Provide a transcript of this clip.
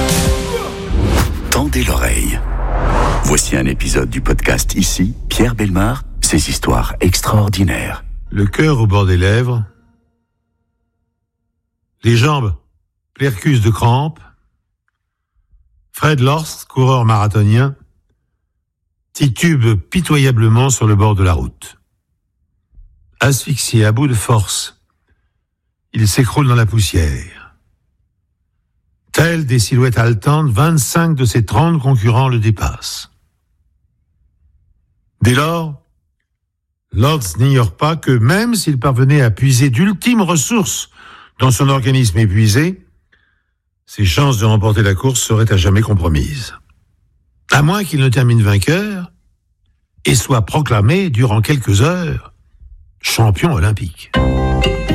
Tendez l'oreille. Voici un épisode du podcast Ici, Pierre Bellemare, ses histoires extraordinaires. Le cœur au bord des lèvres, les jambes plercus de crampes, Fred Lorst, coureur marathonien, titube pitoyablement sur le bord de la route. Asphyxié à bout de force, il s'écroule dans la poussière. Telles des silhouettes haletantes, 25 de ses 30 concurrents le dépassent. Dès lors, Lorst n'ignore pas que même s'il parvenait à puiser d'ultimes ressources dans son organisme épuisé, ses chances de remporter la course seraient à jamais compromises. À moins qu'il ne termine vainqueur et soit proclamé durant quelques heures champion olympique.